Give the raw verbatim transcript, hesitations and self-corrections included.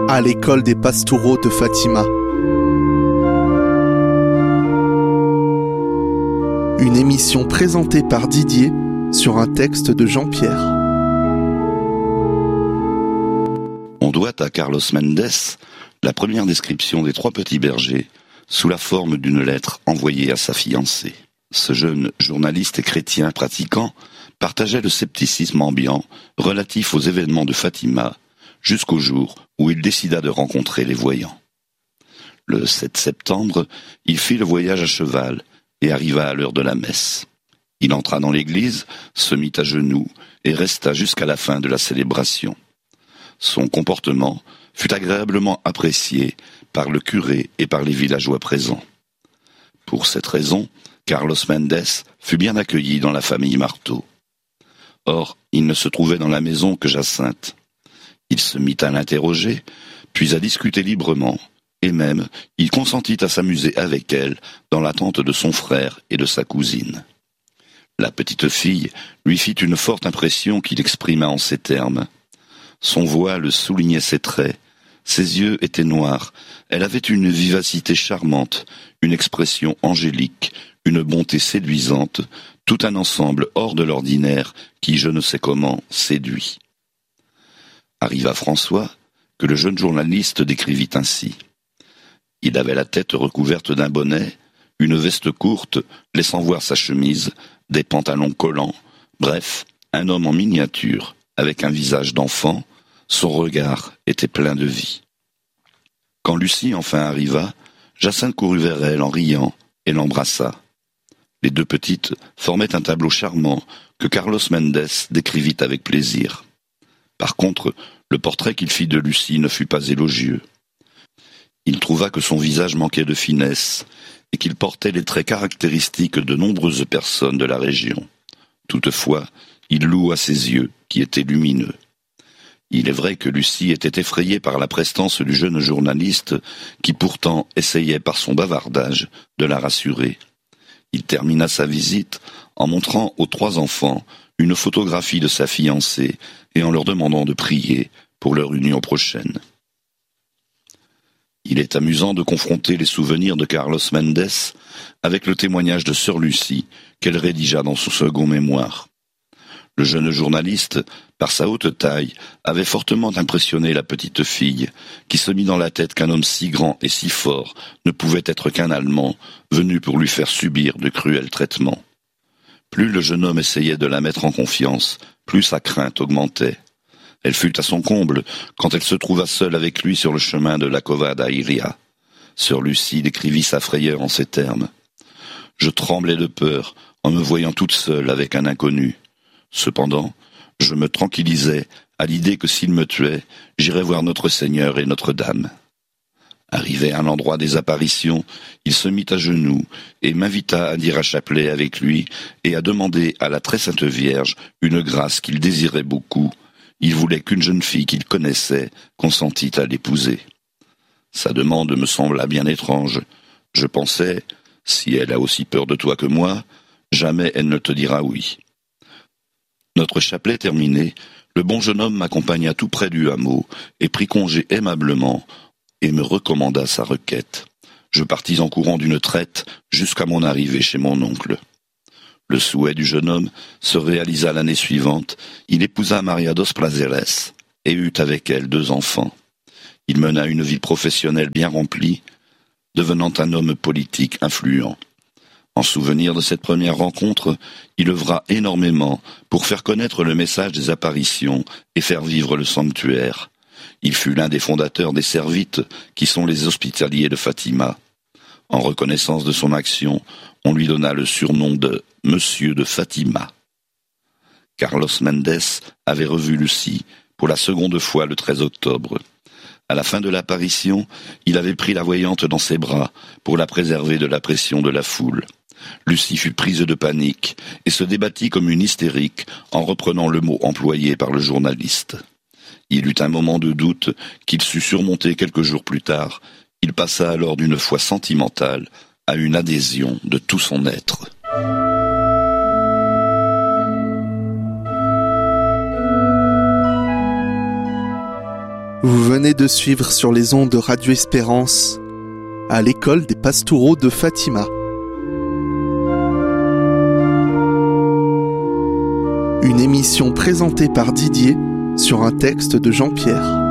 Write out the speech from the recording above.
à l'école des pastoraux de Fatima. Une émission présentée par Didier sur un texte de Jean-Pierre. On doit à Carlos Mendes la première description des trois petits bergers sous la forme d'une lettre envoyée à sa fiancée. Ce jeune journaliste et chrétien pratiquant partageait le scepticisme ambiant relatif aux événements de Fatima jusqu'au jour où il décida de rencontrer les voyants. Le sept septembre, il fit le voyage à cheval et arriva à l'heure de la messe. Il entra dans l'église, se mit à genoux et resta jusqu'à la fin de la célébration. Son comportement fut agréablement apprécié par le curé et par les villageois présents. Pour cette raison, Carlos Mendes fut bien accueilli dans la famille Marteau. Or, il ne se trouvait dans la maison que Jacinthe. Il se mit à l'interroger, puis à discuter librement, et même il consentit à s'amuser avec elle dans l'attente de son frère et de sa cousine. La petite fille lui fit une forte impression qu'il exprima en ces termes. Son voile soulignait ses traits, ses yeux étaient noirs, elle avait une vivacité charmante, une expression angélique, une bonté séduisante, tout un ensemble hors de l'ordinaire qui, je ne sais comment, séduit. Arriva François, que le jeune journaliste décrivit ainsi. Il avait la tête recouverte d'un bonnet, une veste courte, laissant voir sa chemise, des pantalons collants, bref, un homme en miniature, avec un visage d'enfant, son regard était plein de vie. Quand Lucie enfin arriva, Jacinthe courut vers elle en riant et l'embrassa. Les deux petites formaient un tableau charmant que Carlos Mendes décrivit avec plaisir. Par contre, le portrait qu'il fit de Lucie ne fut pas élogieux. Il trouva que son visage manquait de finesse et qu'il portait les traits caractéristiques de nombreuses personnes de la région. Toutefois, il loua ses yeux, qui étaient lumineux. Il est vrai que Lucie était effrayée par la prestance du jeune journaliste qui pourtant essayait par son bavardage de la rassurer. Il termina sa visite en montrant aux trois enfants une photographie de sa fiancée et en leur demandant de prier pour leur union prochaine. Il est amusant de confronter les souvenirs de Carlos Mendes avec le témoignage de sœur Lucie qu'elle rédigea dans son second mémoire. Le jeune journaliste, par sa haute taille, avait fortement impressionné la petite fille, qui se mit dans la tête qu'un homme si grand et si fort ne pouvait être qu'un Allemand, venu pour lui faire subir de cruels traitements. Plus le jeune homme essayait de la mettre en confiance, plus sa crainte augmentait. Elle fut à son comble quand elle se trouva seule avec lui sur le chemin de la Cova da Iria. Sœur Lucie décrivit sa frayeur en ces termes. « Je tremblais de peur en me voyant toute seule avec un inconnu. Cependant, je me tranquillisais à l'idée que s'il me tuait, j'irais voir notre Seigneur et Notre-Dame. » Arrivé à l'endroit des apparitions, il se mit à genoux et m'invita à dire un chapelet avec lui et à demander à la très sainte Vierge une grâce qu'il désirait beaucoup. Il voulait qu'une jeune fille qu'il connaissait consentît à l'épouser. Sa demande me sembla bien étrange. Je pensais, si elle a aussi peur de toi que moi, jamais elle ne te dira oui. Notre chapelet terminé, le bon jeune homme m'accompagna tout près du hameau et prit congé aimablement et me recommanda sa requête. Je partis en courant d'une traite jusqu'à mon arrivée chez mon oncle. Le souhait du jeune homme se réalisa l'année suivante. Il épousa Maria dos Prazeres et eut avec elle deux enfants. Il mena une vie professionnelle bien remplie, devenant un homme politique influent. En souvenir de cette première rencontre, il œuvra énormément pour faire connaître le message des apparitions et faire vivre le sanctuaire. Il fut l'un des fondateurs des Servites, qui sont les hospitaliers de Fatima. En reconnaissance de son action, on lui donna le surnom de « Monsieur de Fatima ». Carlos Mendes avait revu Lucie pour la seconde fois le treize octobre. À la fin de l'apparition, il avait pris la voyante dans ses bras pour la préserver de la pression de la foule. Lucie fut prise de panique et se débattit comme une hystérique en reprenant le mot employé par le journaliste. Il eut un moment de doute qu'il sut surmonter quelques jours plus tard. Il passa alors d'une foi sentimentale à une adhésion de tout son être. Vous venez de suivre sur les ondes de Radio Espérance à l'école des Pastoureaux de Fatima. Une émission présentée par Didier sur un texte de Jean-Pierre.